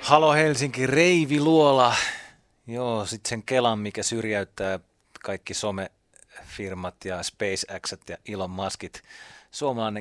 Halo Helsinki, Reivi Luola. Joo, sitten sen Kelan, mikä syrjäyttää kaikki somefirmat ja SpaceXt ja Elon Muskit. Suomalainen